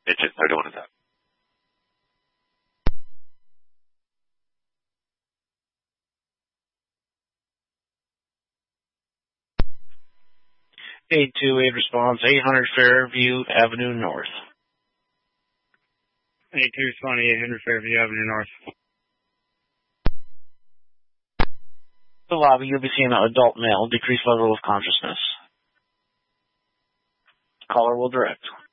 Bitches, how doing that? Eight two eight response 800 Fairview Avenue North. 82 response 800 Fairview Avenue North. The lobby, you'll be seeing an adult male, decreased level of consciousness. Caller will direct.